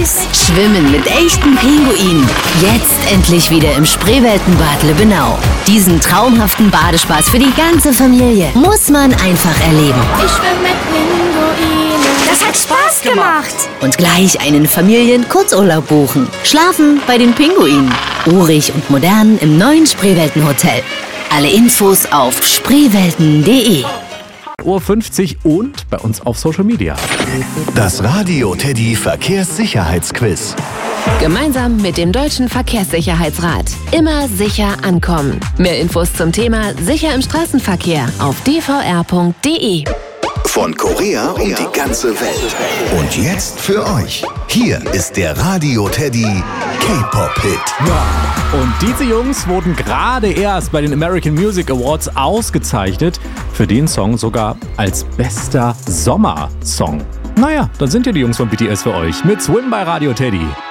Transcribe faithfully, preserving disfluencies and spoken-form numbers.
Spaß. Schwimmen mit echten Pinguinen. Jetzt endlich wieder im Spreeweltenbad Lübbenau. Diesen traumhaften Badespaß für die ganze Familie muss man einfach erleben. Ich schwimme mit Pinguinen. Das hat Spaß gemacht. Und gleich einen Familien-Kurzurlaub buchen. Schlafen bei den Pinguinen. Urig und modern im neuen Spreeweltenhotel. Alle Infos auf spreewelten punkt de. Uhr fünfzig und bei uns auf Social Media. Das Radio Teddy Verkehrssicherheitsquiz. Gemeinsam mit dem Deutschen Verkehrssicherheitsrat. Immer sicher ankommen. Mehr Infos zum Thema Sicher im Straßenverkehr auf d v r punkt de. Von Korea um die ganze Welt. Und jetzt für euch. Hier ist der Radio Teddy K-Pop-Hit. Ja, und diese Jungs wurden gerade erst bei den American Music Awards ausgezeichnet. Für den Song sogar als bester Sommersong. Naja, dann sind ja die Jungs von B T S für euch mit Swim bei Radio Teddy.